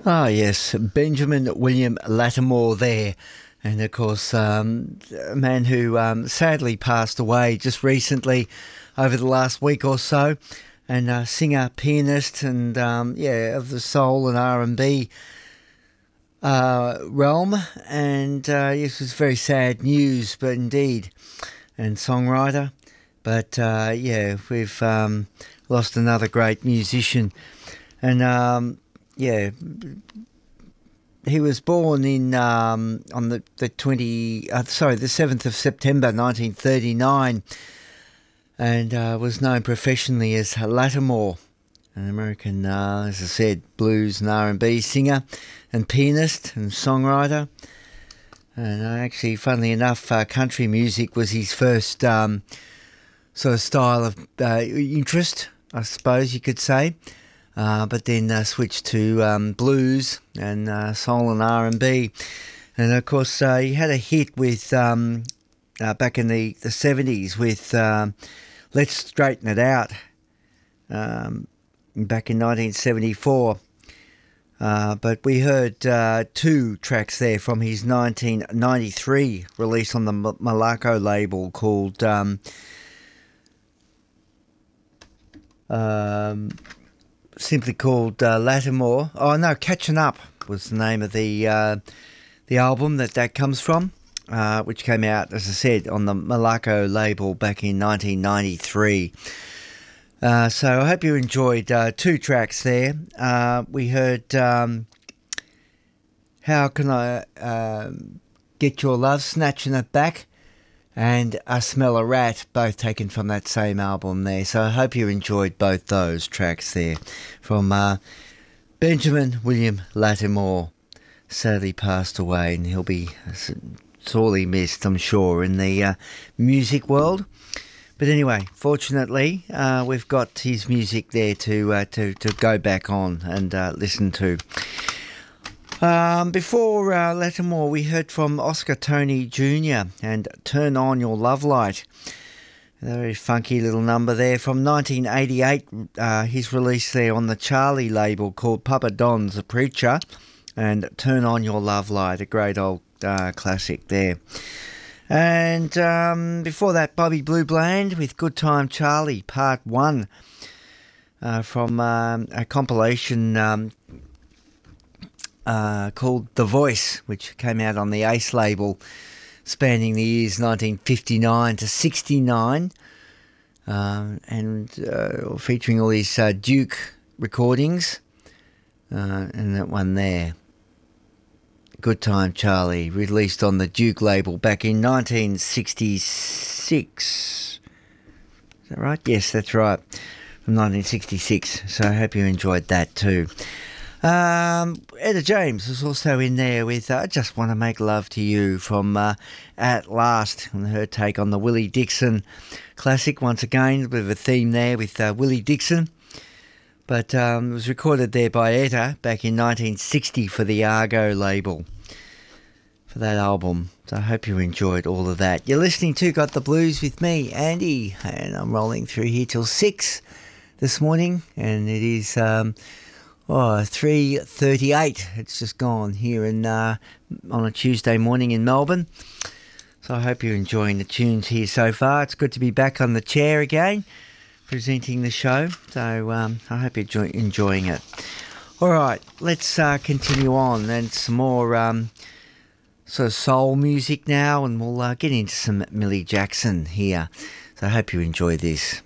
Ah, yes, Benjamin William Lattimore there. And of course, a man who sadly passed away just recently over the last week or so. And singer, pianist, and of the soul and R&B realm. And yes, it was very sad news, but indeed, and songwriter. But we've lost another great musician. And he was born in on the 7th of September 1939, and was known professionally as Lattimore, an American, as I said, blues and R&B singer and pianist and songwriter. And actually, funnily enough, country music was his first sort of style of interest, I suppose you could say. But then switched to blues and soul and R&B. And of course, he had a hit with back in the 70s with Let's Straighten It Out back in 1974. But we heard two tracks there from his 1993 release on the Malaco label called simply called Lattimore. Oh no, Catching Up was the name of the album that comes from, which came out, as I said, on the Malaco label back in 1993. So I hope you enjoyed two tracks there. We heard How Can I Get Your Love, Snatching It Back, and I Smell a Rat, both taken from that same album there. So I hope you enjoyed both those tracks there from Benjamin William Lattimore. Sadly passed away, and he'll be sorely missed, I'm sure, in the music world. But anyway, fortunately, we've got his music there to go back on and listen to. Before Lattimore, we heard from Oscar Tony Jr. and Turn On Your Love Light. A very funky little number there from 1988. His release there on the Charlie label called Papa Don's The Preacher, and Turn On Your Love Light, a great old classic there. And before that, Bobby Blue Bland with Good Time Charlie, Part 1, from a compilation called The Voice, which came out on the Ace label, spanning the years 1959 to 69, and featuring all these Duke recordings, and that one there, Good Time Charlie, released on the Duke label back in 1966. Is that right? Yes, that's right, from 1966. So I hope you enjoyed that too. Etta James was also in there with I Just Want to Make Love to You from At Last, and her take on the Willie Dixon classic. Once again, a bit of a theme there with Willie Dixon. But it was recorded there by Etta back in 1960 for the Argo label for that album. So I hope you enjoyed all of that. You're listening to Got the Blues with me, Andy, and I'm rolling through here till 6 this morning, and it is 3:38. It's just gone here on a Tuesday morning in Melbourne. So I hope you're enjoying the tunes here so far. It's good to be back on the chair again, presenting the show. So I hope you're enjoying it. All right, let's continue on, and some more sort of soul music now, and we'll get into some Millie Jackson here. So I hope you enjoy this.